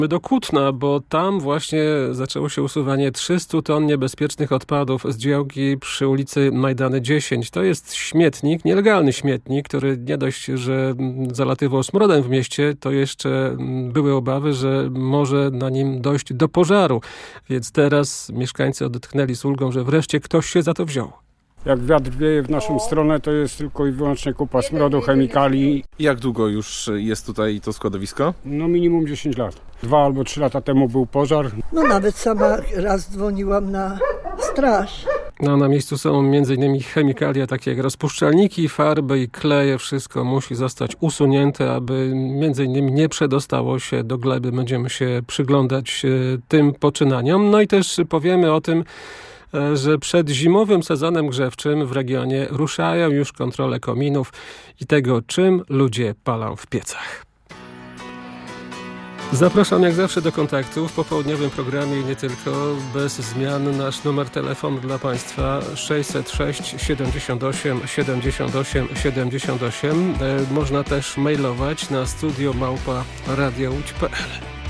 Do Kutna, bo tam właśnie zaczęło się usuwanie 300 ton niebezpiecznych odpadów z działki przy ulicy Majdany 10. To jest śmietnik, nielegalny śmietnik, który nie dość, że zalatywał smrodem w mieście, to jeszcze były obawy, że może na nim dojść do pożaru. Więc teraz mieszkańcy odetchnęli z ulgą, że wreszcie ktoś się za to wziął. Jak wiatr wieje w naszą stronę, to jest tylko i wyłącznie kupa smrodu, chemikali. Jak długo już jest tutaj to składowisko? No minimum 10 lat. 2 albo 3 lata temu był pożar. No nawet sama raz dzwoniłam na straż. No, na miejscu są m.in. chemikalia takie jak rozpuszczalniki, farby i kleje. Wszystko musi zostać usunięte, aby m.in. nie przedostało się do gleby. Będziemy się przyglądać tym poczynaniom. No i też powiemy o tym, że przed zimowym sezonem grzewczym w regionie ruszają już kontrole kominów i tego, czym ludzie palą w piecach. Zapraszam jak zawsze do kontaktu w popołudniowym programie i nie tylko, bez zmian. Nasz numer telefonu dla Państwa 606 78 78 78. Można też mailować na studio@radiołódź.pl.